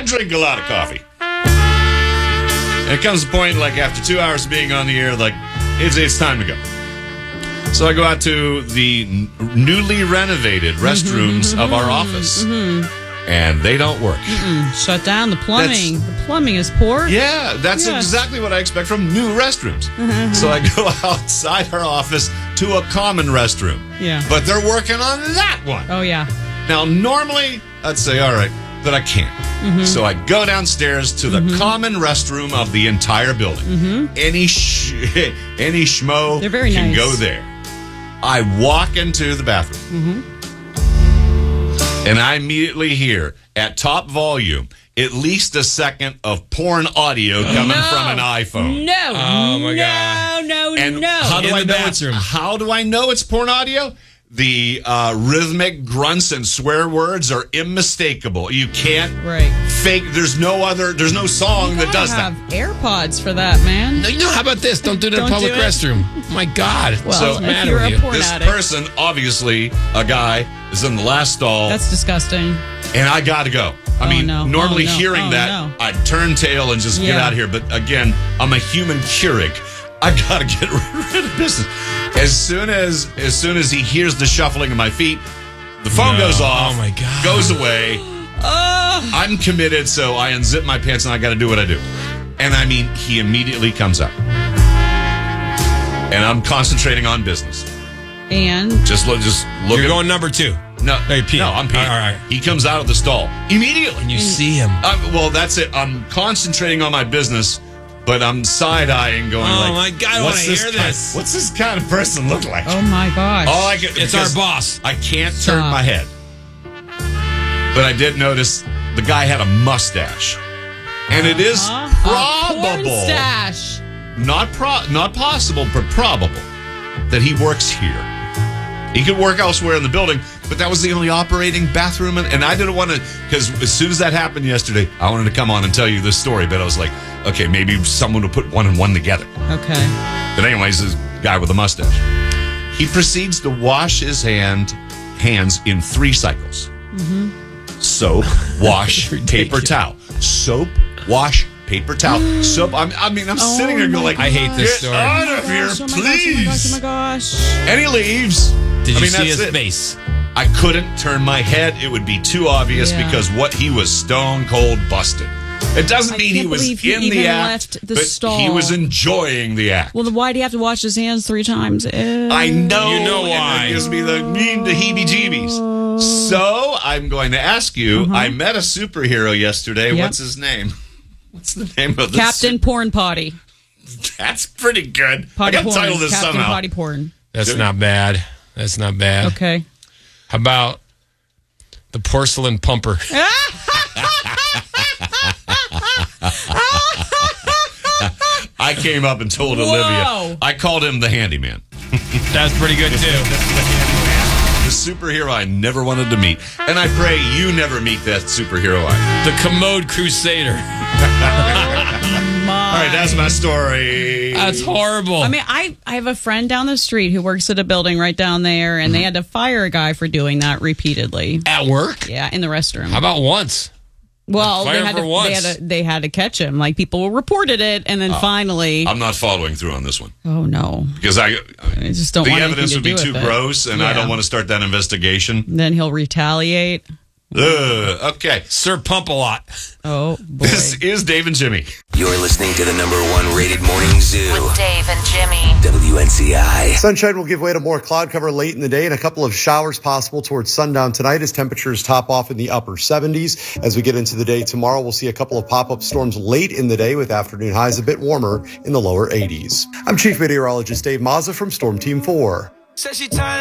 I drink a lot of coffee. And it comes to the point, like, after 2 hours of being on the air, like, it's time to go. So I go out to the newly renovated restrooms of our office. And they don't work. Shut down the plumbing. The plumbing is poor. Yeah, that's exactly what I expect from new restrooms. So I go outside our office to a common restroom. Yeah. But they're working on that one. Oh, yeah. Now, normally, I'd say, all right, but I can't. So I go downstairs to the common restroom of the entire building. Any schmo They're very can nice. go there. I walk into the bathroom. And I immediately hear, at top volume, at least a second of porn audio coming from an iPhone. No. Oh, my God. No. How do In I the know bathroom. How do I know it's porn audio? The rhythmic grunts and swear words are unmistakable. You can't fake. There's no song that does that. You have AirPods for that, man. No, how about this? Don't do it in a Don't public do it. restroom. My God. Well, What's the if matter you're with a you? porn This addict. person, obviously, a guy, is in the last stall, That's disgusting. and I gotta go. I mean, no. normally Oh, no. hearing Oh, that, no. I'd turn tail and just get Yeah. out of here. But again, I'm a human Keurig. I gotta get rid of business. As soon as he hears the shuffling of my feet, the phone goes off. Oh, my God. Goes away. I'm committed, so I unzip my pants and I gotta do what I do. And I mean, he immediately comes up, and I'm concentrating on business. And Just look. You're going number 2. No, Hey, Pete. no, I'm peeing. All right. He comes out of the stall immediately. And you see him. Well, that's it. I'm concentrating on my business, but I'm side-eyeing, going Oh, my God, I "What's wanna hear kind- this." What's this kind of person look like?" oh my gosh. All I can, It's our because boss. I can't turn Stop. my head, but I did notice the guy had a mustache, and it is Porn probable, stash. not possible, but probable that he works here. He could work elsewhere in the building, but that was the only operating bathroom. And I didn't want to, because as soon as that happened yesterday, I wanted to come on and tell you this story. But I was like, okay, maybe someone will put one and one together. Okay. But anyways, this guy with a mustache. He proceeds to wash his hands in 3 cycles. Soap, wash, paper towel. Soap, wash, paper towel. Soap. I'm sitting there going like, I hate this story. Get out of here, Oh my please. gosh, oh my gosh. And he leaves. Did you see that's his it. face? I couldn't turn my head. It would be too obvious because what he was stone cold busted. It doesn't mean he can't was believe he in the even act, left the but stall. he was enjoying the act. Well, then why do you have to wash his hands 3 times? I know. You know and why. It gives me the heebie-jeebies. So I'm going to ask you. I met a superhero yesterday. Yep. What's his name? What's the name of this? Captain Porn Potty. That's pretty good. Potty I got to porn. title this Captain somehow. Potty Porn. That's not bad. That's not bad. Okay. How about the porcelain pumper? I came up and told Olivia. I called him the handyman. That's pretty good, too. The superhero I never wanted to meet. And I pray you never meet that superhero The commode crusader. All right, that's my story. That's horrible. I mean, I have a friend down the street who works at a building right down there, and they had to fire a guy for doing that repeatedly. At work? Yeah, in the restroom. How about once? Well, Fire for once. they had to catch him. Like, people reported it, and then finally, I'm not following through on this one. oh no, Because I just don't the want evidence anything would to be do too with it. gross, and I Yeah. don't want to start that investigation. Then he'll retaliate. Okay. Sir Pump-A-Lot. Oh boy. This is Dave and Jimmy. You're listening to the #1 rated morning zoo. With Dave and Jimmy. WNCI. Sunshine will give way to more cloud cover late in the day and a couple of showers possible towards sundown tonight as temperatures top off in the upper 70s. As we get into the day tomorrow, we'll see a couple of pop-up storms late in the day with afternoon highs a bit warmer in the lower 80s. I'm Chief Meteorologist Dave Mazza from Storm Team 4. Said she tired